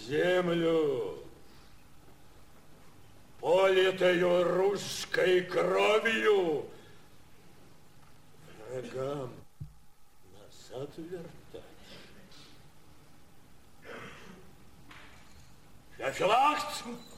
землю, политую русской кровью, врагам назад вертать. Феофилакт!